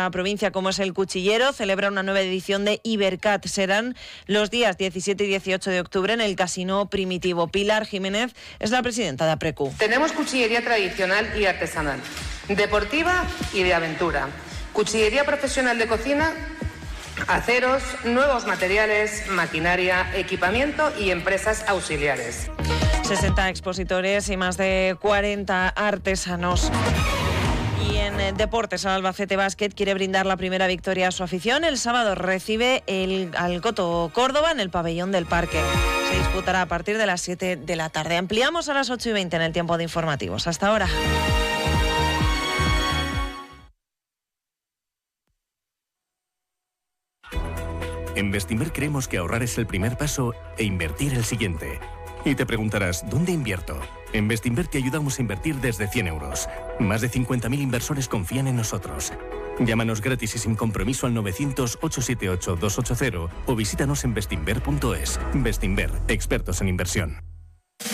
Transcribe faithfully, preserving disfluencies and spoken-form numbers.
nuestra provincia, como es el Cuchillero, celebra una nueva edición de Ibercat. Serán los días diecisiete y dieciocho de octubre en el Casino Primitivo. Pilar Jiménez es la presidenta de APRECU. Tenemos cuchillería tradicional y artesanal, deportiva y de aventura, cuchillería profesional de cocina, aceros, nuevos materiales, maquinaria, equipamiento y empresas auxiliares. sesenta expositores y más de cuarenta artesanos. Y en deportes, el Albacete Basket quiere brindar la primera victoria a su afición. El sábado recibe el, al Coto Córdoba en el pabellón del Parque. Se disputará a partir de las siete de la tarde. Ampliamos a las ocho y veinte en el tiempo de informativos. Hasta ahora. En Bestinver creemos que ahorrar es el primer paso e invertir el siguiente. Y te preguntarás, ¿dónde invierto? En Bestinver te ayudamos a invertir desde cien euros. Más de cincuenta mil inversores confían en nosotros. Llámanos gratis y sin compromiso al novecientos, ochocientos setenta y ocho, doscientos ochenta o visítanos en bestinver punto es. Bestinver, expertos en inversión.